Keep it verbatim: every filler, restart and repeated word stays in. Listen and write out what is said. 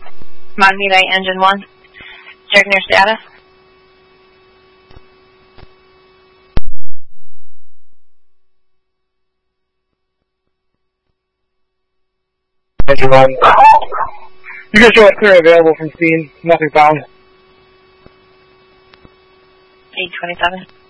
Magnetite engine one. Checking your status. Engine one. You can show us clear available from scene. Nothing found. eight twenty-seven.